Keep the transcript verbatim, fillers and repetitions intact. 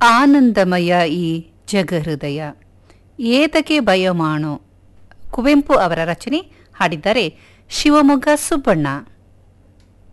ಆನಂದಮಯ ಈ ಜಗಹೃದಯ ಏತಕ್ಕೆ ಭಯ ಮಾಣೋ. ಕುವೆಂಪು ಅವರ ರಚನೆ. ಹಾಡಿದ್ದಾರೆ ಶಿವಮೊಗ್ಗ ಸುಬ್ಬಣ್ಣ.